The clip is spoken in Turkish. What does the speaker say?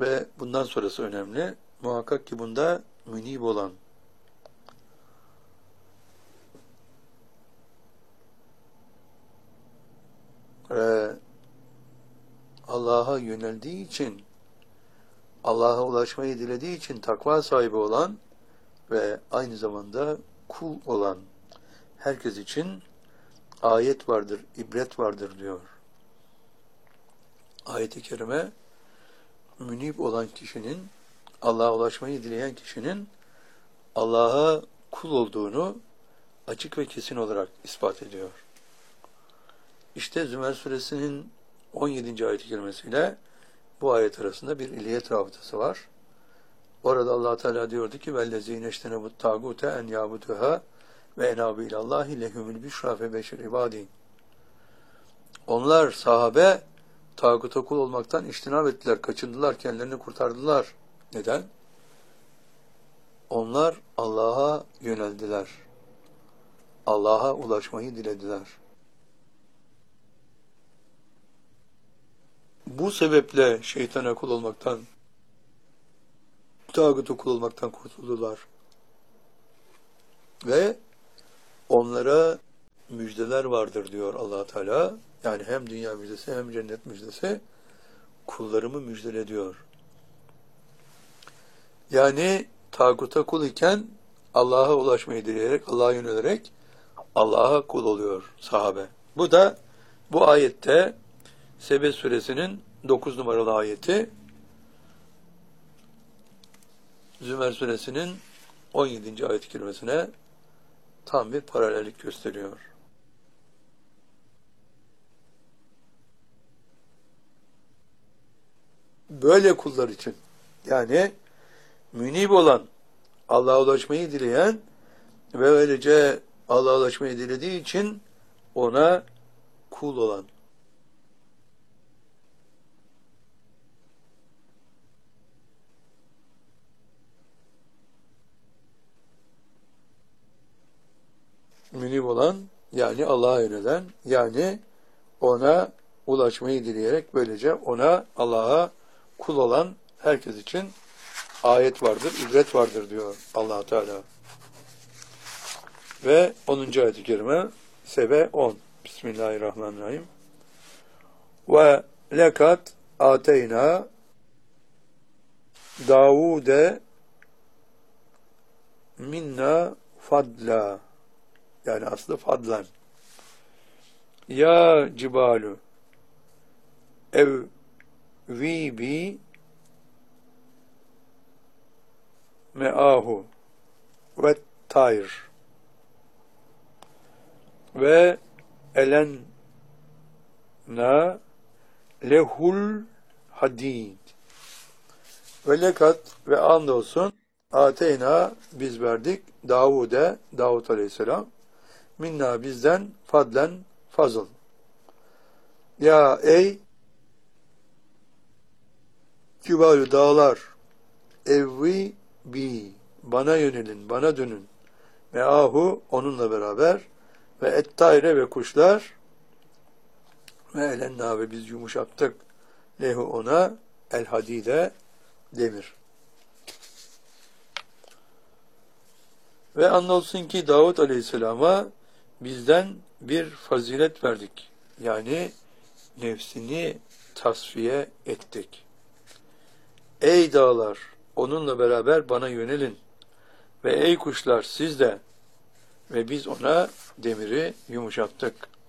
Ve bundan sonrası önemli. Muhakkak ki bunda münib olan, Allah'a yöneldiği için, Allah'a ulaşmayı dilediği için takva sahibi olan ve aynı zamanda kul olan herkes için ayet vardır, ibret vardır diyor. Ayet-i kerime, münib olan kişinin, Allah'a ulaşmayı dileyen kişinin Allah'a kul olduğunu açık ve kesin olarak ispat ediyor. İşte Zümer suresinin 17. ayet-i kerimesiyle bu ayet arasında bir illiyet rabıtası var. Orada Allah Teala diyordu ki vellezîne iştenebut tâgûte en yâbuduhâ ve enâbû ilallâhi lehumul büşrâ fe beşir ibâdîn. Onlar sahabe tağuta kul olmaktan iştinab ettiler, kaçındılar, kendilerini kurtardılar. Neden? Onlar Allah'a yöneldiler. Allah'a ulaşmayı dilediler. Bu sebeple şeytana kul olmaktan, tağuta kul olmaktan kurtuldular. Ve onlara müjdeler vardır diyor Allah Teala. Yani hem dünya müjdesi hem cennet müjdesi, kullarımı müjdele diyor. Yani tağuta kul iken Allah'a ulaşmayı dileyerek, Allah'a yönelerek Allah'a kul oluyor sahabe. Bu da bu ayette Sebe suresinin 9 numaralı ayeti, Zümer suresinin 17. ayet-i kerimesine tam bir paralellik gösteriyor. Böyle kullar için, yani münib olan, Allah'a ulaşmayı dileyen ve öylece Allah'a ulaşmayı dilediği için ona kul olan, münib olan, yani Allah'a yönelen, yani ona ulaşmayı dileyerek böylece ona, Allah'a kul olan herkes için ayet vardır, ibret vardır diyor Allah Teala. Ve 10. ayet-i kerime Sebe 10. Bismillahirrahmanirrahim. Ve lekat ateyna Davude minna fadla, yani aslı fadlan. Ya cibalu evvibi me'ahu ve tayr ve elenna lehul hadid ve lekat ve andolsun ateyna biz verdik Davud'e, Davud aleyhisselam, minna bizden fadlen fazıl. Ya ey kübalü dağlar, evvi bi, bana yönelin, bana dönün, ve ahu, onunla beraber, ve ettayre ve kuşlar, ve elenna ve biz yumuşattık, lehu ona, el hadide, demir. Ve andolsun ki Davud aleyhisselama bizden bir fazilet verdik. Yani nefsini tasfiye ettik. Ey dağlar, onunla beraber bana yönelin. Ve ey kuşlar siz de. Ve biz ona demiri yumuşattık.